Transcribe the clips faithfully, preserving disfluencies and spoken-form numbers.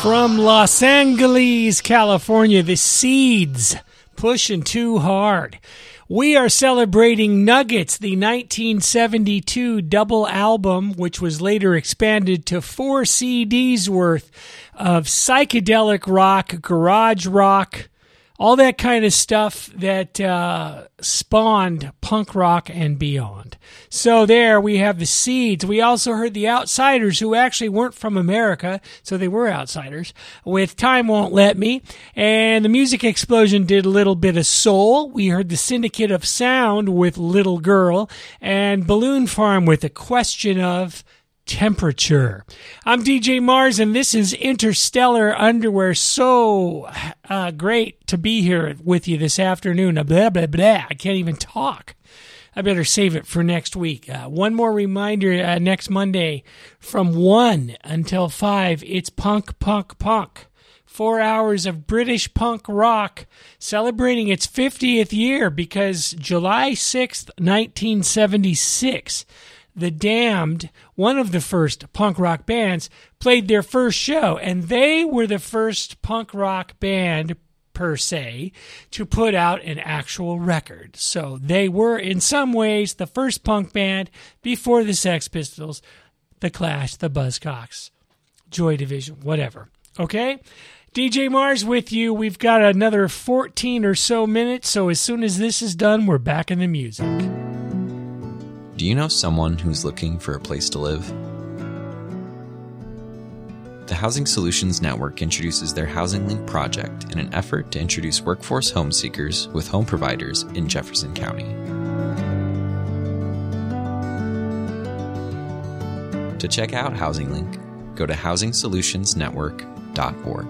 From Los Angeles, California, the Seeds, pushing too hard. We are celebrating Nuggets, the nineteen seventy-two double album, which was later expanded to four C Ds worth of psychedelic rock, garage rock, all that kind of stuff that uh, spawned punk rock and beyond. So there we have the Seeds. We also heard the Outsiders, who actually weren't from America, so they were outsiders, with Time Won't Let Me. And the Music Explosion did a little bit of soul. We heard the Syndicate of Sound with Little Girl, and Balloon Farm with A Question of Temperature. I'm D J Mars, and this is Interstellar Underwear. So uh, great to be here with you this afternoon. Blah, blah, blah. I can't even talk. I better save it for next week. Uh, one more reminder, uh, next Monday from one until five, it's Punk, Punk, Punk. Four hours of British punk rock celebrating its fiftieth year, because July sixth, nineteen seventy-six, The Damned, one of the first punk rock bands, played their first show, and they were the first punk rock band, per se, to put out an actual record. So they were, in some ways, the first punk band before the Sex Pistols, the Clash, the Buzzcocks, Joy Division, whatever. Okay? D J Mars with you. We've got another fourteen or so minutes, so as soon as this is done, we're back in the music. Do you know someone who's looking for a place to live? The Housing Solutions Network introduces their Housing Link project in an effort to introduce workforce home seekers with home providers in Jefferson County. To check out Housing Link, go to housing solutions network dot org.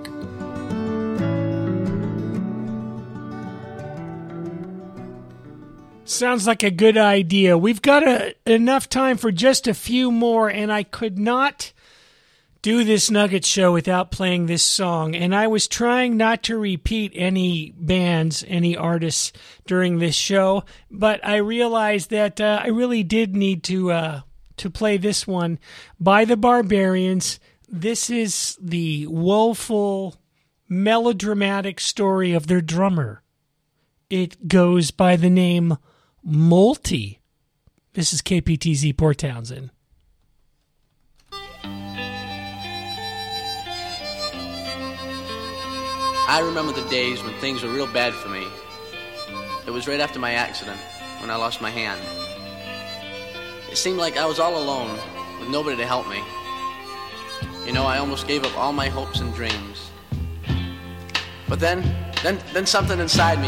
Sounds like a good idea. We've got a, enough time for just a few more, and I could not do this Nugget show without playing this song. And I was trying not to repeat any bands, any artists during this show, but I realized that uh, I really did need to uh, to play this one by the Barbarians. This is the woeful, melodramatic story of their drummer. It goes by the name Molty. This is K P T Z Port Townsend. I remember the days when things were real bad for me. It was right after my accident, when I lost my hand. It seemed like I was all alone, with nobody to help me. You know, I almost gave up all my hopes and dreams. But then, then, then something inside me